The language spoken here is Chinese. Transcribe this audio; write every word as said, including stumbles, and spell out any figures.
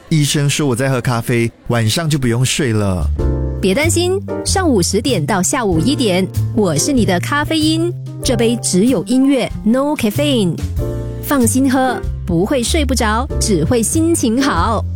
医生说我在喝咖啡，晚上就不用睡了。 别担心，上午十点到下午一点，我是你的咖啡因，这杯只有音乐 ，No caffeine， 放心喝，不会睡不着，只会心情好。